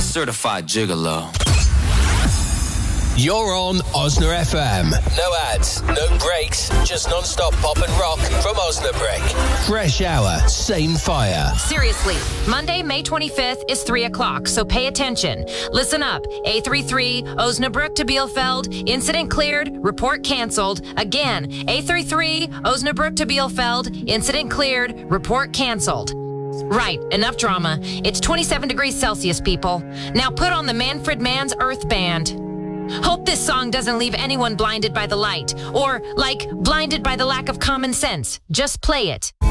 certified gigolo. You're on Osna FM. No ads, no breaks, just non-stop pop and rock from Osnabrück. Fresh hour, same fire. Seriously, Monday, May 25th is 3 o'clock, so pay attention. Listen up. A33, Osnabrück to Bielefeld, incident cleared, report canceled. Again, A33, Osnabrück to Bielefeld, incident cleared, report canceled. Right, enough drama. It's 27 degrees Celsius, people. Now put on the Manfred Mann's Earth Band. Hope this song doesn't leave anyone blinded by the light, or, blinded by the lack of common sense. Just play it.